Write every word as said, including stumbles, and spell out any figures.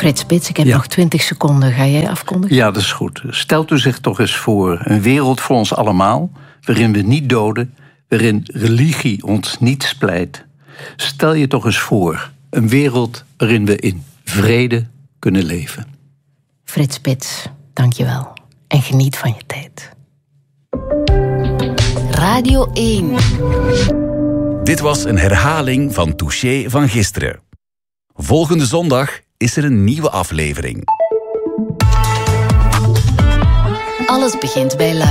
Frits Spits, ik heb Ja. nog twintig seconden. Ga jij afkondigen? Ja, dat is goed. Stelt u zich toch eens voor een wereld voor ons allemaal, waarin we niet doden, waarin religie ons niet splijt. Stel je toch eens voor een wereld waarin we in vrede kunnen leven. Frits Spits, dank je wel. En geniet van je tijd. Radio één. Dit was een herhaling van Touché van gisteren. Volgende zondag is er een nieuwe aflevering. Alles begint bij Luik.